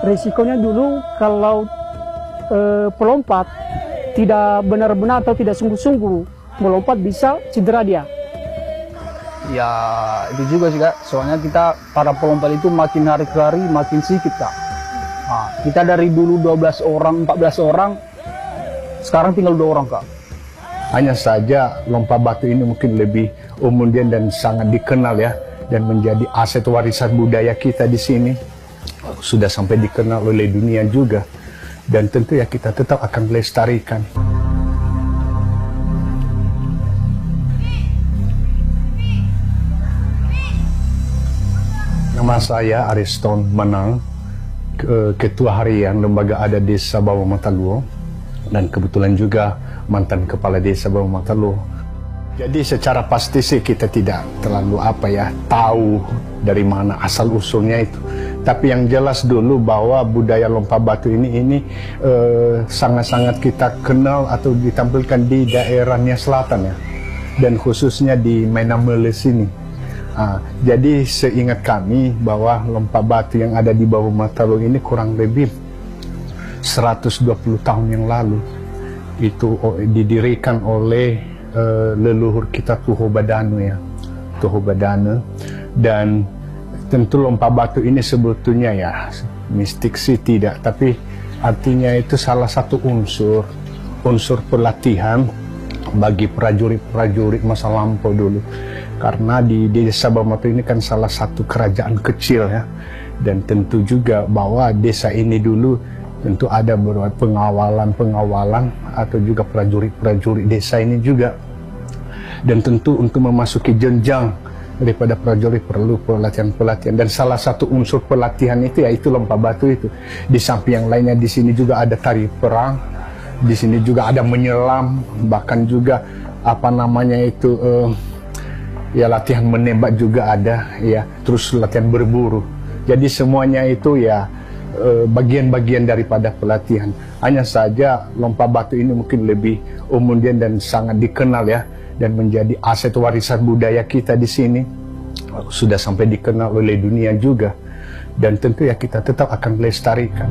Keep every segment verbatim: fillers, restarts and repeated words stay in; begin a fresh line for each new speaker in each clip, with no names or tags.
Risikonya dulu kalau eh, pelompat tidak benar-benar atau tidak sungguh-sungguh melompat bisa cedera dia.
Ya itu juga sih Kak, soalnya kita para pelompat itu makin hari ke hari makin sedikit Kak. Nah, kita dari dulu dua belas orang, empat belas orang, sekarang tinggal dua orang Kak.
Hanya saja lompat batu ini mungkin lebih umum dan sangat dikenal ya, dan menjadi aset warisan budaya kita di sini. Sudah sampai dikenal oleh dunia juga, dan tentu ya kita tetap akan melestarikan. Nama saya Ariston Menang, Ketua Harian Lembaga Adat Desa Bawah Mataluo, dan kebetulan juga mantan Kepala Desa Bawah Mataluo. Jadi secara pasti sih kita tidak terlalu apa ya tahu dari mana asal usulnya itu. Tapi yang jelas dulu bahwa budaya lompat batu ini ini sangat-sangat eh, kita kenal atau ditampilkan di daerah Nia Selatan ya, dan khususnya di Mainamele sini. Nah, jadi seingat kami bahwa lompat batu yang ada di Bawah Mataluo ini kurang lebih seratus dua puluh tahun yang lalu itu didirikan oleh uh, leluhur kita Tuho Badano ya, Tuho Badano. Dan tentu lompat batu ini sebetulnya ya mistik sih tidak, tapi artinya itu salah satu unsur unsur pelatihan bagi prajurit-prajurit masa lampau dulu. Karena di, di desa Bawah Mataluo ini kan salah satu kerajaan kecil ya, dan tentu juga bahwa desa ini dulu tentu ada beberapa pengawalan-pengawalan atau juga prajurit-prajurit desa ini juga. Dan tentu untuk memasuki jenjang daripada prajurit perlu pelatihan-pelatihan, dan salah satu unsur pelatihan itu yaitu lompat batu itu. Di samping yang lainnya di sini juga ada tari perang, di sini juga ada menyelam, bahkan juga apa namanya itu eh, ya latihan menembak juga ada ya, terus latihan berburu. Jadi semuanya itu ya bagian-bagian e, daripada pelatihan. Hanya saja lompat batu ini mungkin lebih umum dan sangat dikenal ya, dan menjadi aset warisan budaya kita di sini. Sudah sampai dikenal oleh dunia juga, dan tentu ya kita tetap akan melestarikan.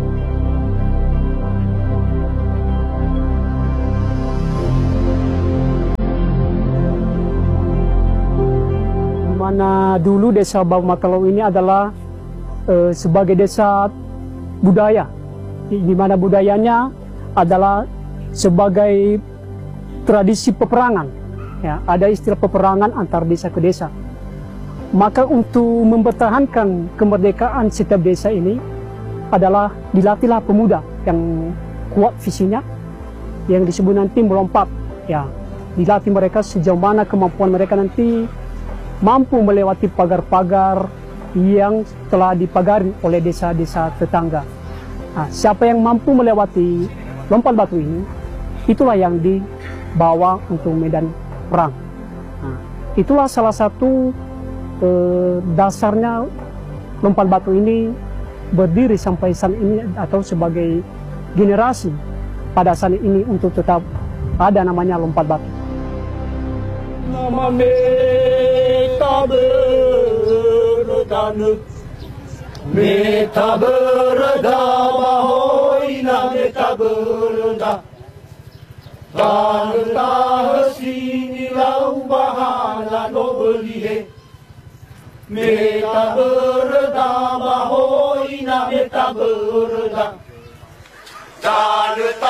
Mana dulu desa Bawah Mataluo ini adalah e, sebagai desa budaya, di, di mana budayanya adalah sebagai tradisi peperangan. Ya, ada istilah peperangan antar desa ke desa. Maka untuk mempertahankan kemerdekaan setiap desa ini adalah dilatihlah pemuda yang kuat visinya, yang disebut nanti melompat. Ya, dilatih mereka sejauh mana kemampuan mereka nanti mampu melewati pagar-pagar yang telah dipagari oleh desa-desa tetangga. Nah, siapa yang mampu melewati lompat batu ini, itulah yang dibawa untuk medan perang. Nah, itulah salah satu eh, dasarnya lompat batu ini berdiri sampai saat ini, atau sebagai generasi pada saat ini untuk tetap ada namanya lompat batu. Nama meta beredana, meta bereda bahoina meta bereda, dan entah sini lau bahana no belihe, meta bereda bahoina meta bereda, dan